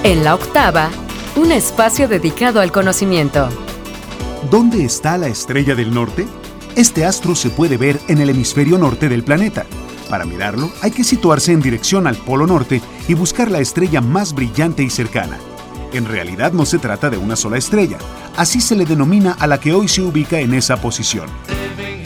En la octava, un espacio dedicado al conocimiento. ¿Dónde está la estrella del norte? Este astro se puede ver en el hemisferio norte del planeta. Para mirarlo, hay que situarse en dirección al polo norte y buscar la estrella más brillante y cercana. En realidad no se trata de una sola estrella, así se le denomina a la que hoy se ubica en esa posición.